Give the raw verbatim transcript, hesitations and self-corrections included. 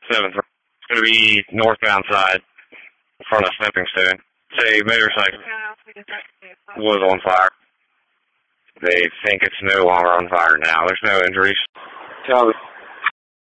seven three. It's going to be northbound side in front of Stepping Stone. Say motorcycle was on fire. They think it's no longer on fire now. There's no injuries. Copy.